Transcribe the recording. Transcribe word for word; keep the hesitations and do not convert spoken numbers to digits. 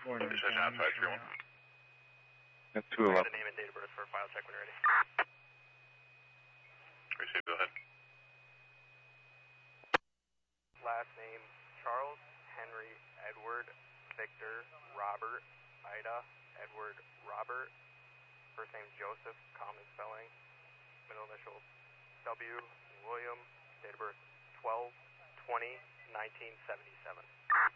Morning. Shut down five three one. That's two eleven. The name and date of birth for file check when ready. Receive, go ahead. Last name, Charles Henry Edward Victor Robert Ida Edward Robert. First name Joseph, common spelling. Middle initial W William. Date of birth twelve twenty nineteen seventy-seven.